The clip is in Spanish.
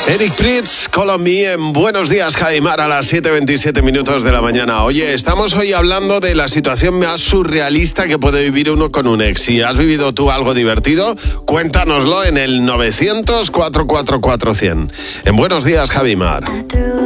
Eric Prydz, Call on Me en Buenos Días, Jaimar, a las 7:27 minutos de la mañana. Oye, estamos hoy hablando de la situación más surrealista que puede vivir uno con un ex. Si has vivido tú algo divertido, cuéntanoslo en el 900 444 100. En Buenos Días, Jaimar.